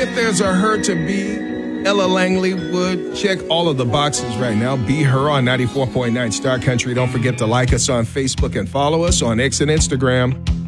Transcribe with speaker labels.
Speaker 1: if there's a her to be, Ella Langley would check all of the boxes right now. Be her on 94.9 Star Country. Don't forget to like us on Facebook and follow us on X and Instagram.